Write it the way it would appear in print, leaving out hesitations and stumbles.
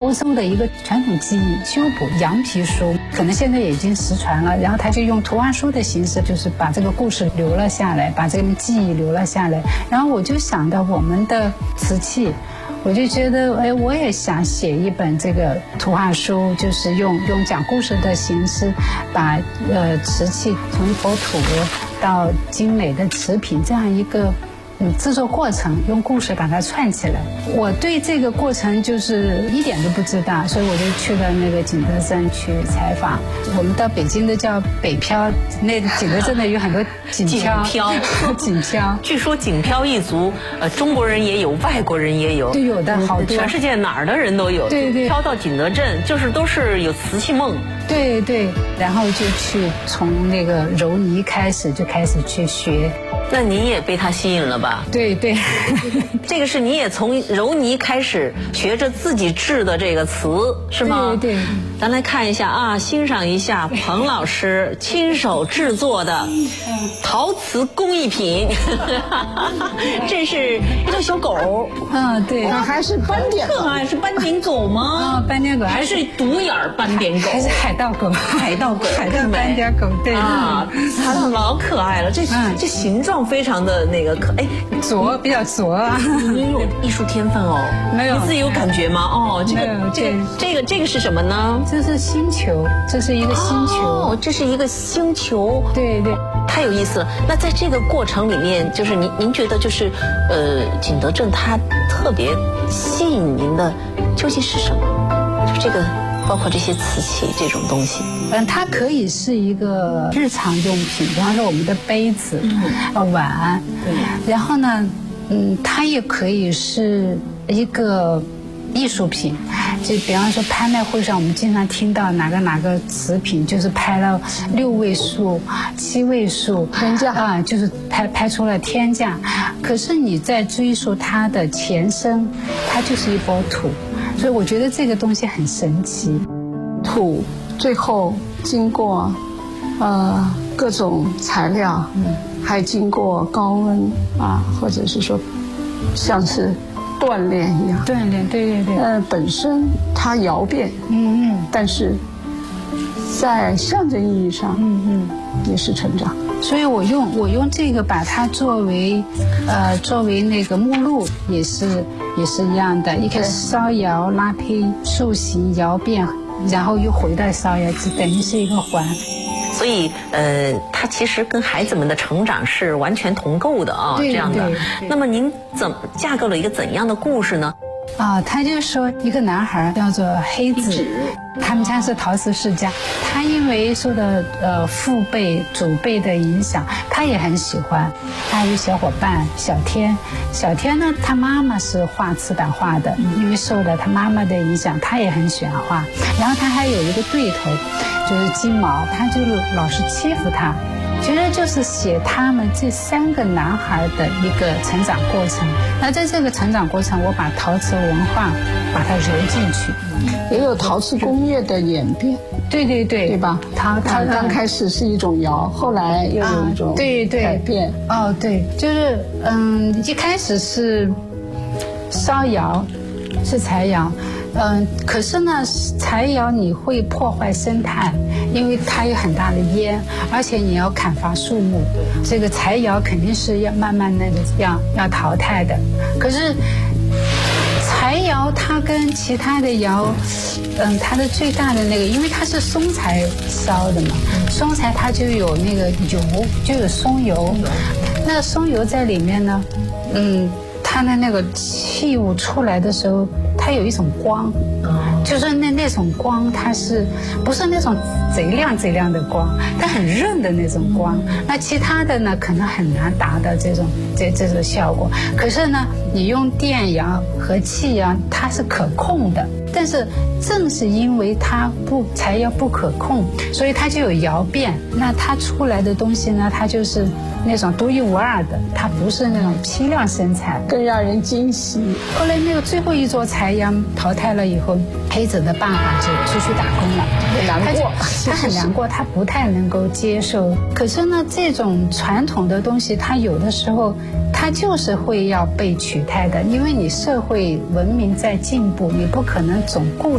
郭松的一个传统技艺修补羊皮书，可能现在也已经失传了，然后他就用图画书的形式，就是把这个故事留了下来，把这个记忆留了下来。然后我就想到我们的瓷器，我就觉得我也想写一本这个图画书，就是用讲故事的形式，把瓷器从一摞土到精美的瓷品这样一个制作过程，用故事把它串起来。我对这个过程就是一点都不知道，所以我就去了那个景德镇去采访。我们到北京的叫北漂，那个景德镇的有很多锦漂。锦漂。 据说锦漂一族，中国人也有，外国人也有， 对，有的好多， 全世界哪儿的人都有。 对对， 漂到景德镇，就是都是有瓷器梦。 对对，然后就去从那个揉泥开始去学。 那你也被他吸引了吧？ 对对， 这个是你也从揉泥开始学着自己制的这个瓷，是吗？ 对对。 咱来看一下啊，欣赏一下彭老师亲手制作的陶瓷工艺品。这是一个小狗。 对， 还是斑点狗。 可爱，是斑点狗吗？ 斑点狗还是独眼斑点狗？ 还是海盗狗？ 海盗斑点狗，对啊，它老可爱了。这形状非常的那个比较拙啊。 你有艺术天分哦？ 没有， 你自己有感觉吗？哦，这个是什么呢？ 这是星球，这是一个星球。 哦，这是一个星球。 对对， 太有意思了。那在这个过程里面，就是您觉得就是景德镇它特别吸引您的究竟是什么？就这个。包括这些瓷器这种东西， 它可以是一个日常用品，比方说我们的杯子、碗，然后呢，它也可以是一个艺术品，就比方说拍卖会上我们经常听到哪个瓷品就是拍了6位数、7位数天价啊，就是拍出了天价。可是你在追溯它的前身，它就是一摞土。所以我觉得这个东西很神奇， 土最后经过各种材料，还经过高温啊，或者是说像是锻炼一样。 锻炼，对对对。 本身它窑变，但是在象征意义上，也是成长。 所以我用这个把它作为那个目录，也是一样的。一个烧窑拉坯塑形窑变，然后又回到烧窑，就等于是一个环。 所以它其实跟孩子们的成长是完全同构的啊，这样的。那么您架构了一个怎样的故事呢？ 他就说一个男孩叫做黑子，他们家是陶瓷世家，他因为受到父辈祖辈的影响，他也很喜欢。他还有小伙伴小天呢，他妈妈是画瓷板画的，因为受了他妈妈的影响，他也很喜欢画。然后他还有一个对头，就是金毛，他就老是欺负他。其实就是写他们这3个男孩的一个成长过程。那在这个成长过程，我把陶瓷文化把它揉进去， 也有陶瓷工业的演变。 对对吧？它刚开始是一种窑，后来又有一种改变。 对，就是一开始是烧窑，是柴窑。可是呢，柴窑你会破坏生态，因为它有很大的烟，而且你要砍伐树木，这个柴窑肯定是要慢慢的要淘汰的。可是柴窑它跟其他的窑，它的最大的那个，因为它是松柴烧的嘛，松柴它就有那个油，就有松油，那松油在里面呢，它的那个气雾出来的时候，它有一种光，就是那种光，它是不是那种贼亮的光，它很润的那种光。那其他的呢，可能很难达到这种效果。可是呢，你用电窑和气窑，它是可控的。但是正是因为柴窑不可控，所以它就有窑变。那它出来的东西呢，它就是那种独一无二的，它不是那种批量生产， 更让人惊喜。 后来那个最后一座柴窑淘汰了以后，黑子的爸爸就出去打工了，他很难过，他不太能够接受。可是呢，这种传统的东西，它有的时候它就是会要被取代的，因为你社会文明在进步，你不可能总固